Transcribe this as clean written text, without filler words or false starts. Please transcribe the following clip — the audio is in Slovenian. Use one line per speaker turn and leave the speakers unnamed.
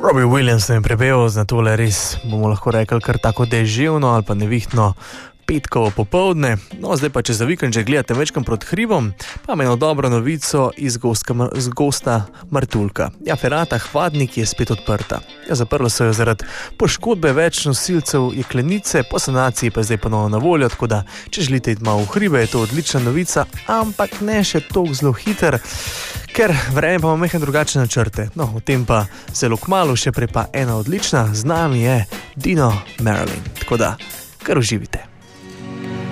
Robbie Williams je prebel, za tole res bomo lahko rekli kar tako deževno ali pa nevihtno petkovo popoldne. No, zdaj pa, če za vikend že gledate večkrat proti hribom, pa imamo eno dobro novico iz Gosta Martuljka. Ja, ferata Hvadnik je spet odprta. Ja, zaprlo se je zaradi poškodbe več nosilcev jeklenice, po sanaciji pa je zdaj ponovno na voljo, tako da, če želite iti malo v hribe, je to odlična novica, ampak ne še toliko zelo hiter, ker vreme pa ima mehne drugačne načrte. No, o tem pa zelo kmalu, še prej pa ena odlična, z nami je Dino Marilyn. Tako da, kar uživite.